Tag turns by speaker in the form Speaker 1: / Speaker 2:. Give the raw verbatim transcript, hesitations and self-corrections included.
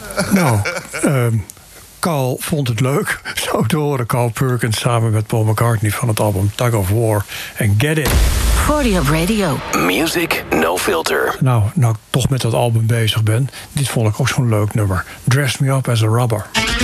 Speaker 1: Nou, um, Carl vond het leuk. Zo te horen Carl Perkins samen met Paul McCartney van het album Tug of War en Get It.
Speaker 2: forty Up Radio.
Speaker 3: Music No Filter.
Speaker 1: Nou, nou ik toch met dat album bezig ben. Dit vond ik ook zo'n leuk nummer. Dress Me Up as a Rubber.